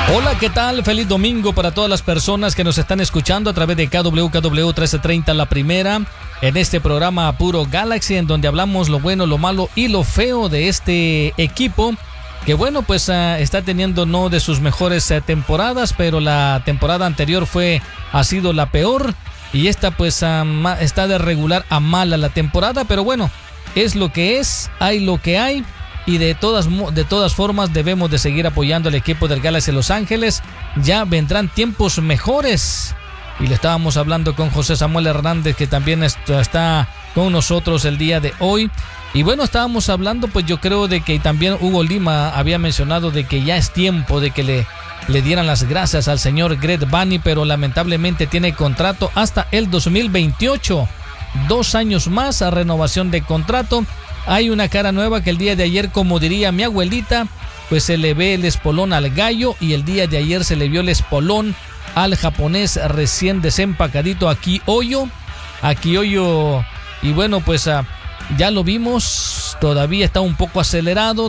Hola, ¿qué tal? Feliz domingo para todas las personas que nos están escuchando a través de KW 1330 La Primera, en este programa Puro Galaxy, en donde hablamos lo bueno, lo malo y lo feo de este equipo, que bueno, pues está teniendo no de sus mejores temporadas, pero la temporada anterior ha sido la peor, y esta pues está de regular a mala la temporada, pero bueno, es lo que es, hay lo que hay. Y de todas formas debemos de seguir apoyando al equipo del Galaxy Los Ángeles. Ya vendrán tiempos mejores. Y le estábamos hablando con José Samuel Hernández, que también está con nosotros el día de hoy. Y bueno, estábamos hablando, pues yo creo de que también Hugo Lima había mencionado de que ya es tiempo de que le dieran las gracias al señor Greg Vanney, pero lamentablemente tiene contrato hasta el 2028. 2 años más a renovación de contrato. Hay una cara nueva que el día de ayer, como diría mi abuelita, pues se le ve el espolón al gallo, y el día de ayer se le vio el espolón al japonés recién desempacadito Aki Oyo. Y bueno, pues ya lo vimos, todavía está un poco acelerado.